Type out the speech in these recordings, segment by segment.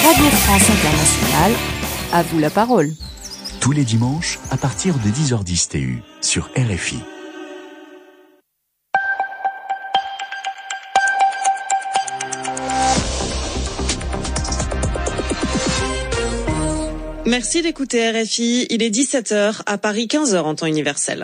Radio France Internationale, à vous la parole. Tous les dimanches, à partir de 10h10 TU, sur RFI. Merci d'écouter RFI, il est 17h, à Paris 15h en temps universel.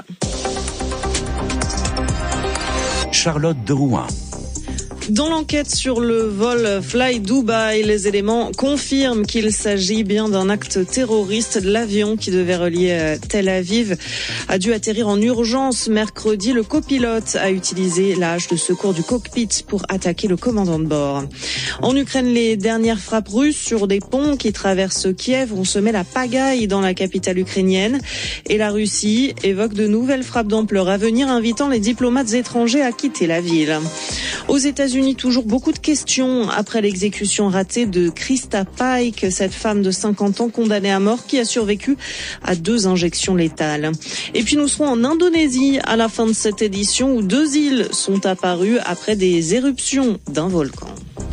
Charlotte de Rouen. Dans l'enquête sur le vol Fly Dubai, les éléments confirment qu'il s'agit bien d'un acte terroriste. L'avion qui devait relier Tel Aviv a dû atterrir en urgence mercredi. Le copilote a utilisé la hache de secours du cockpit pour attaquer le commandant de bord. En Ukraine, les dernières frappes russes sur des ponts qui traversent Kiev ont semé la pagaille dans la capitale ukrainienne. Et la Russie évoque de nouvelles frappes d'ampleur à venir, invitant les diplomates étrangers à quitter la ville. Aux États-Unis, toujours beaucoup de questions après l'exécution ratée de Krista Pike, cette femme de 50 ans condamnée à mort qui a survécu à 2 injections létales. Et puis nous serons en Indonésie à la fin de cette édition où 2 îles sont apparues après des éruptions d'un volcan.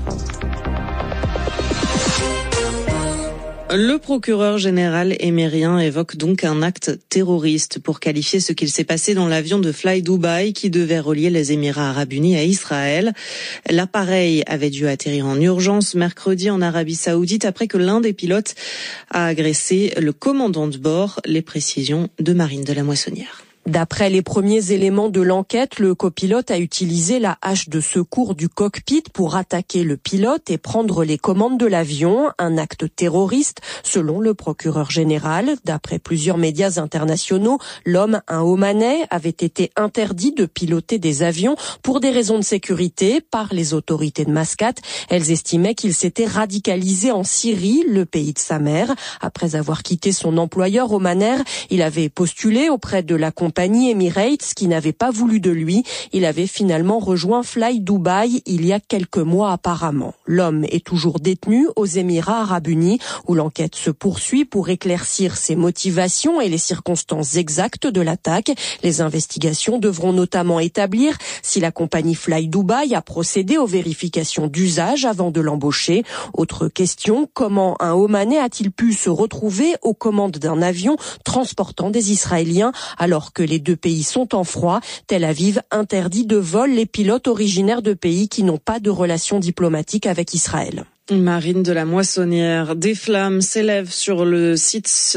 Le procureur général émirien évoque donc un acte terroriste pour qualifier ce qu'il s'est passé dans l'avion de Fly Dubai qui devait relier les Émirats arabes unis à Israël. L'appareil avait dû atterrir en urgence mercredi en Arabie saoudite après que l'un des pilotes a agressé le commandant de bord. Les précisions de Marine de la Moissonnière. D'après les premiers éléments de l'enquête, le copilote a utilisé la hache de secours du cockpit pour attaquer le pilote et prendre les commandes de l'avion, un acte terroriste selon le procureur général. D'après plusieurs médias internationaux, l'homme, un Omanais, avait été interdit de piloter des avions pour des raisons de sécurité par les autorités de Mascate. Elles estimaient qu'il s'était radicalisé en Syrie, le pays de sa mère. Après avoir quitté son employeur Omaner, il avait postulé auprès de la compagnie Emirates qui n'avait pas voulu de lui. Il avait finalement rejoint Fly Dubai il y a quelques mois apparemment. L'homme est toujours détenu aux Émirats arabes unis où l'enquête se poursuit pour éclaircir ses motivations et les circonstances exactes de l'attaque. Les investigations devront notamment établir si la compagnie Fly Dubai a procédé aux vérifications d'usage avant de l'embaucher. Autre question, comment un Omanais a-t-il pu se retrouver aux commandes d'un avion transportant des Israéliens alors que les 2 pays sont en froid? Tel Aviv interdit de vol les pilotes originaires de pays qui n'ont pas de relations diplomatiques avec Israël. Marine de la Moissonnière, des flammes s'élèvent sur un site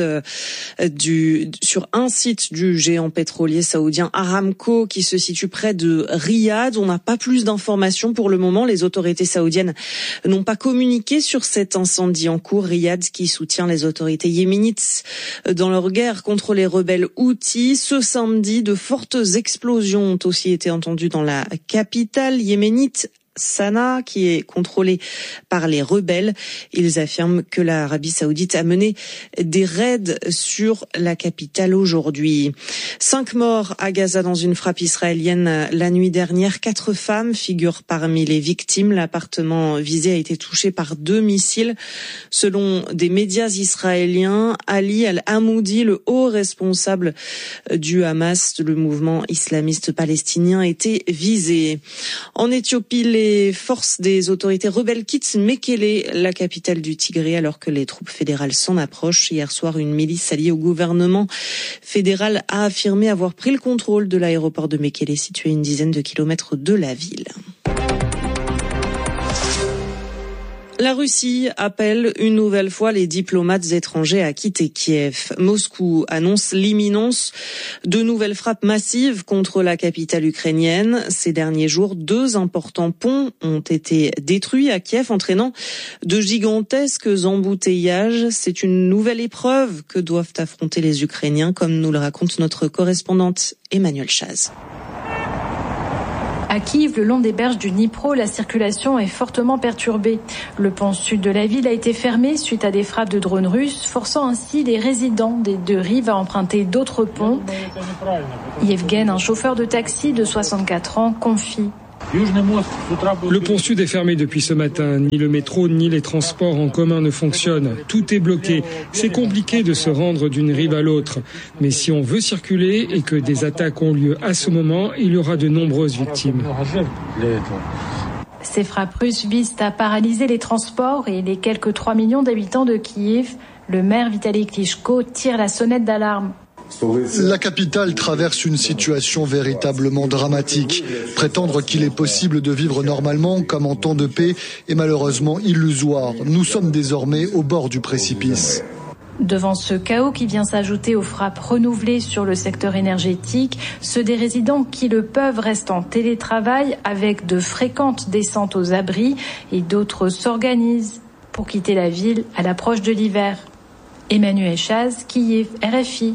du géant pétrolier saoudien Aramco qui se situe près de Riyad. On n'a pas plus d'informations pour le moment. Les autorités saoudiennes n'ont pas communiqué sur cet incendie en cours. Riyad qui soutient les autorités yéménites dans leur guerre contre les rebelles Houthis. Ce samedi, de fortes explosions ont aussi été entendues dans la capitale yéménite, Sanaa, qui est contrôlée par les rebelles. Ils affirment que l'Arabie saoudite a mené des raids sur la capitale aujourd'hui. 5 morts à Gaza dans une frappe israélienne la nuit dernière. 4 femmes figurent parmi les victimes. L'appartement visé a été touché par 2 missiles. Selon des médias israéliens, Ali Al-Hamoudi, le haut responsable du Hamas, le mouvement islamiste palestinien, était visé. En Éthiopie, les forces des autorités rebelles quittent Mekele, la capitale du Tigré, alors que les troupes fédérales s'en approchent. Hier soir, une milice alliée au gouvernement fédéral a affirmé avoir pris le contrôle de l'aéroport de Mekele, situé à une dizaine de kilomètres de la ville. La Russie appelle une nouvelle fois les diplomates étrangers à quitter Kiev. Moscou annonce l'imminence de nouvelles frappes massives contre la capitale ukrainienne. Ces derniers jours, 2 importants ponts ont été détruits à Kiev, entraînant de gigantesques embouteillages. C'est une nouvelle épreuve que doivent affronter les Ukrainiens, comme nous le raconte notre correspondante Emmanuelle Chaz. À Kiev, le long des berges du Dnipro, la circulation est fortement perturbée. Le pont sud de la ville a été fermé suite à des frappes de drones russes, forçant ainsi les résidents des 2 rives à emprunter d'autres ponts. Yevgen, un chauffeur de taxi de 64 ans, confie. Le pont sud est fermé depuis ce matin. Ni le métro ni les transports en commun ne fonctionnent. Tout est bloqué. C'est compliqué de se rendre d'une rive à l'autre. Mais si on veut circuler et que des attaques ont lieu à ce moment, il y aura de nombreuses victimes. Ces frappes russes visent à paralyser les transports et les quelques 3 millions d'habitants de Kiev. Le maire Vitaly Klitschko tire la sonnette d'alarme. La capitale traverse une situation véritablement dramatique. Prétendre qu'il est possible de vivre normalement comme en temps de paix est malheureusement illusoire. Nous sommes désormais au bord du précipice. Devant ce chaos qui vient s'ajouter aux frappes renouvelées sur le secteur énergétique, ceux des résidents qui le peuvent restent en télétravail avec de fréquentes descentes aux abris et d'autres s'organisent pour quitter la ville à l'approche de l'hiver. Emmanuel Chaz, Kiev, RFI.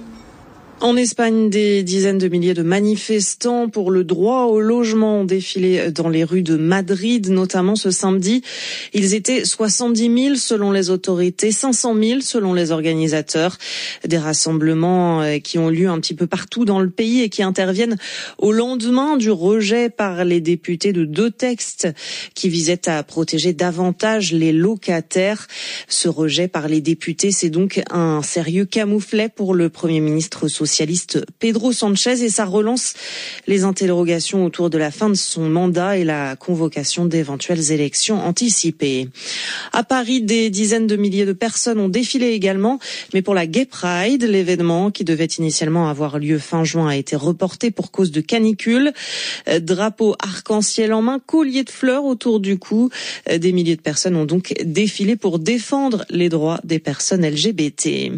En Espagne, des dizaines de milliers de manifestants pour le droit au logement ont défilé dans les rues de Madrid, notamment ce samedi. Ils étaient 70 000 selon les autorités, 500 000 selon les organisateurs. Des rassemblements qui ont lieu un petit peu partout dans le pays et qui interviennent au lendemain du rejet par les députés de 2 textes qui visaient à protéger davantage les locataires. Ce rejet par les députés, c'est donc un sérieux camouflet pour le Premier ministre socialiste Pedro Sánchez et ça relance les interrogations autour de la fin de son mandat et la convocation d'éventuelles élections anticipées. À Paris, des dizaines de milliers de personnes ont défilé également, mais pour la Gay Pride, l'événement qui devait initialement avoir lieu fin juin a été reporté pour cause de canicule. Drapeau arc-en-ciel en main, collier de fleurs autour du cou. Des milliers de personnes ont donc défilé pour défendre les droits des personnes LGBT.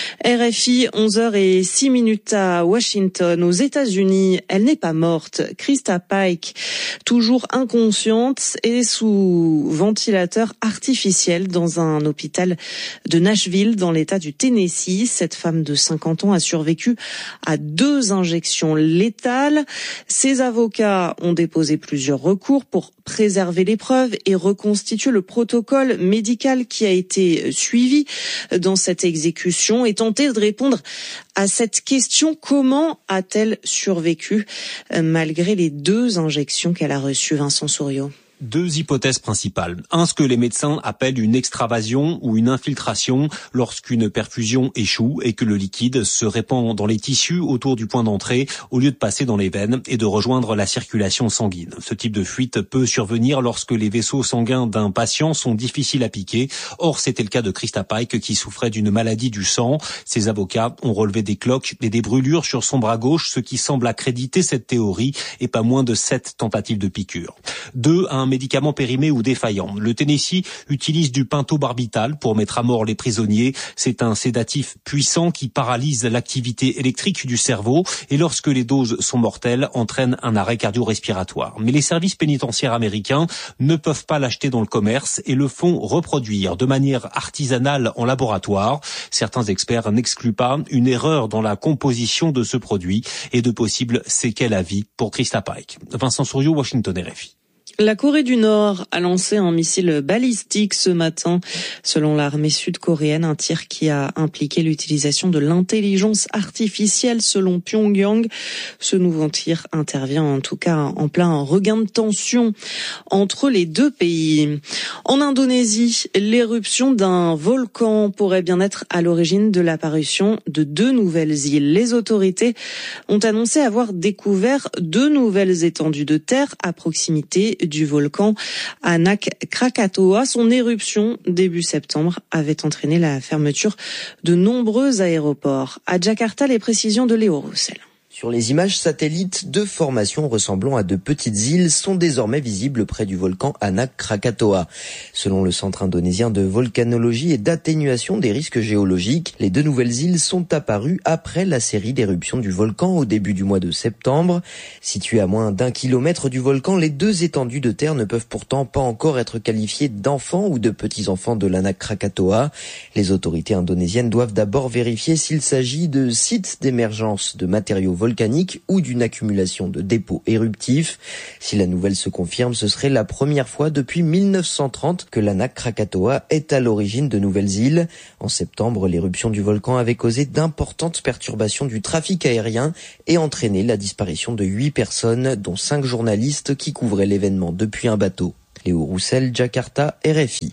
RFI, 11h06 à Washington, aux États-Unis. Elle n'est pas morte. Krista Pike, toujours inconsciente et sous ventilateur artificiel dans un hôpital de Nashville, dans l'État du Tennessee. Cette femme de 50 ans a survécu à 2 injections létales. Ses avocats ont déposé plusieurs recours pour préserver les preuves et reconstituer le protocole médical qui a été suivi dans cette exécution et tenter de répondre à cette question: comment a-t-elle survécu malgré les 2 injections qu'elle a reçues, Vincent Souriau? 2 hypothèses principales. Ce que les médecins appellent une extravasion ou une infiltration lorsqu'une perfusion échoue et que le liquide se répand dans les tissus autour du point d'entrée au lieu de passer dans les veines et de rejoindre la circulation sanguine. Ce type de fuite peut survenir lorsque les vaisseaux sanguins d'un patient sont difficiles à piquer. Or, c'était le cas de Krista Pike qui souffrait d'une maladie du sang. Ses avocats ont relevé des cloques et des brûlures sur son bras gauche, ce qui semble accréditer cette théorie et pas moins de 7 tentatives de piqûre. 2. Un médicament périmé ou défaillant. Le Tennessee utilise du pentobarbital pour mettre à mort les prisonniers. C'est un sédatif puissant qui paralyse l'activité électrique du cerveau et lorsque les doses sont mortelles, entraîne un arrêt cardio-respiratoire. Mais les services pénitentiaires américains ne peuvent pas l'acheter dans le commerce et le font reproduire de manière artisanale en laboratoire. Certains experts n'excluent pas une erreur dans la composition de ce produit et de possibles séquelles à vie pour Krista Pike. Vincent Souriau, Washington, RFI. La Corée du Nord a lancé un missile balistique ce matin. Selon l'armée sud-coréenne, un tir qui a impliqué l'utilisation de l'intelligence artificielle selon Pyongyang. Ce nouveau tir intervient en tout cas en plein regain de tension entre les 2 pays. En Indonésie, l'éruption d'un volcan pourrait bien être à l'origine de l'apparition de 2 nouvelles îles. Les autorités ont annoncé avoir découvert 2 nouvelles étendues de terre à proximité du volcan Anak Krakatoa. Son éruption début septembre avait entraîné la fermeture de nombreux aéroports. À Jakarta, les précisions de Léo Roussel. Sur les images satellites, 2 formations ressemblant à de petites îles sont désormais visibles près du volcan Anak Krakatoa. Selon le Centre indonésien de volcanologie et d'atténuation des risques géologiques, les 2 nouvelles îles sont apparues après la série d'éruptions du volcan au début du mois de septembre. Situées à moins d'1 kilomètre du volcan, les 2 étendues de terre ne peuvent pourtant pas encore être qualifiées d'enfants ou de petits-enfants de l'Anak Krakatoa. Les autorités indonésiennes doivent d'abord vérifier s'il s'agit de sites d'émergence de matériaux volcanique ou d'une accumulation de dépôts éruptifs. Si la nouvelle se confirme, ce serait la première fois depuis 1930 que l'Anak Krakatoa est à l'origine de nouvelles îles. En septembre, l'éruption du volcan avait causé d'importantes perturbations du trafic aérien et entraîné la disparition de 8 personnes, dont 5 journalistes qui couvraient l'événement depuis un bateau. Léo Roussel, Jakarta, RFI.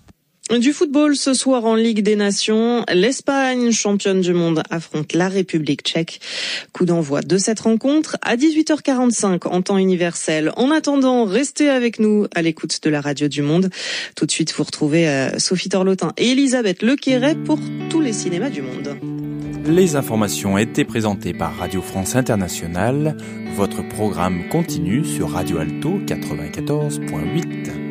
Du football ce soir en Ligue des Nations, l'Espagne, championne du monde, affronte la République tchèque. Coup d'envoi de cette rencontre à 18h45 en temps universel. En attendant, restez avec nous à l'écoute de la radio du Monde. Tout de suite, vous retrouvez Sophie Torlotin et Elisabeth Lequéret pour tous les cinémas du monde. Les informations étaient présentées par Radio France Internationale. Votre programme continue sur Radio Alto 94.8.